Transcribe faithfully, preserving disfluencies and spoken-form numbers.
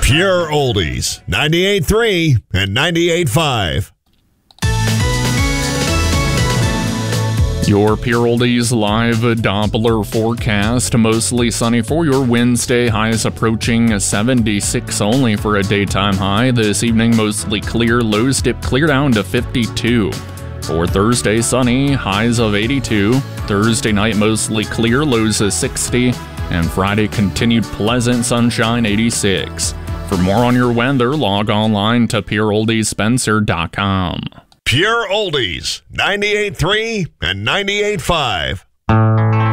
Pure Oldies, ninety-eight point three and ninety-eight point five. Your Pure Oldies live Doppler forecast. Mostly sunny for your Wednesday. Highs approaching seventy-six only for a daytime high. This evening, mostly clear. Lows dip clear down to fifty-two. For Thursday, sunny. Highs of eighty-two. Thursday night, mostly clear. Lows of sixty. And Friday, continued pleasant sunshine, eighty-six. For more on your weather, log online to pure oldies spencer dot com. Pure Oldies, ninety-eight point three and ninety-eight point five.